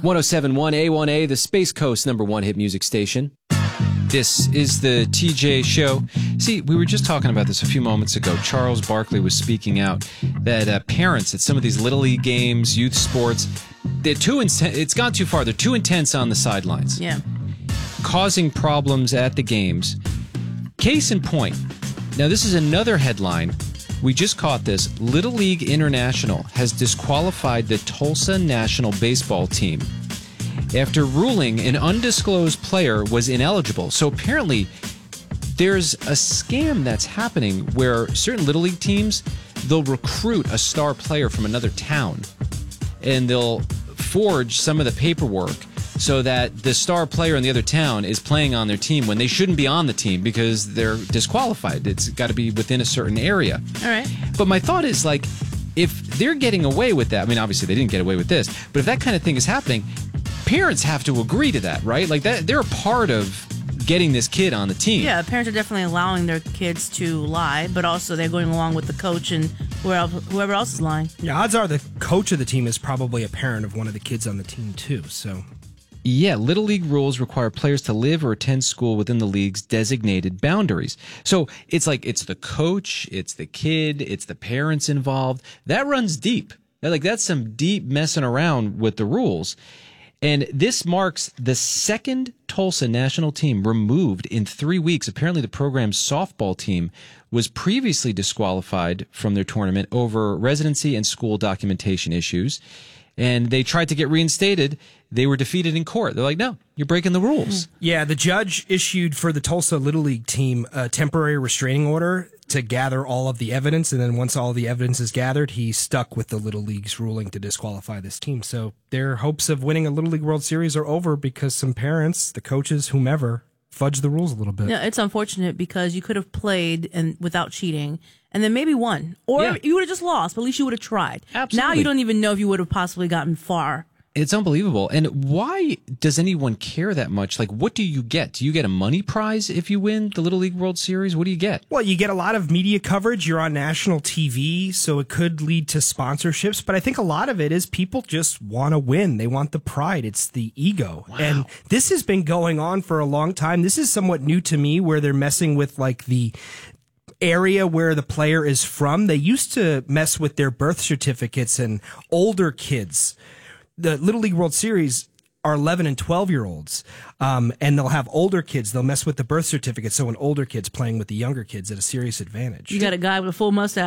1071 A1A, the Space Coast #1 hit music station. This is the TJ Show. See, we were just talking about this a few moments ago. Charles Barkley was speaking out that parents at some of these Little League games, youth sports, they're too intense. It's gone too far. They're too intense on the sidelines. Yeah. Causing problems at the games. Case in point. Now, this is another headline. We just caught this. Little League International has disqualified the Tulsa national baseball team after ruling an undisclosed player was ineligible. So apparently there's a scam that's happening where certain Little League teams, they'll recruit a star player from another town and they'll forge some of the paperwork so that the star player in the other town is playing on their team when they shouldn't be on the team because they're disqualified. It's got to be within a certain area. All right. But my thought is, like, if they're getting away with that, I mean, obviously they didn't get away with this, but if that kind of thing is happening, parents have to agree to that, right? Like, that they're a part of getting this kid on the team. Yeah, parents are definitely allowing their kids to lie, but also they're going along with the coach and whoever else is lying. Yeah, odds are the coach of the team is probably a parent of one of the kids on the team, too, so... Yeah, Little League rules require players to live or attend school within the league's designated boundaries. So it's like it's the coach, it's the kid, it's the parents involved. That runs deep. Like, that's some deep messing around with the rules. And this marks the second Tulsa national team removed in 3 weeks. Apparently, the program's softball team was previously disqualified from their tournament over residency and school documentation issues. And they tried to get reinstated. They were defeated in court. They're like, no, you're breaking the rules. Yeah, the judge issued for the Tulsa Little League team a temporary restraining order to gather all of the evidence. And then once all the evidence is gathered, he stuck with the Little League's ruling to disqualify this team. So their hopes of winning a Little League World Series are over because some parents, the coaches, whomever, fudged the rules a little bit. Yeah, it's unfortunate because you could have played and without cheating and then maybe won. Or you would have just lost, but at least you would have tried. Absolutely. Now you don't even know if you would have possibly gotten far. It's unbelievable. And why does anyone care that much? Like, what do you get? Do you get a money prize if you win the Little League World Series? What do you get? Well, you get a lot of media coverage. You're on national TV, so it could lead to sponsorships. But I think a lot of it is people just want to win. They want the pride. It's the ego. Wow. And this has been going on for a long time. This is somewhat new to me, where they're messing with, like, the area where the player is from. They used to mess with their birth certificates and older kids. The Little League World Series are 11 and 12-year-olds, and they'll have older kids. They'll mess with the birth certificate, so an older kid's playing with the younger kids at a serious advantage. You got a guy with a full mustache.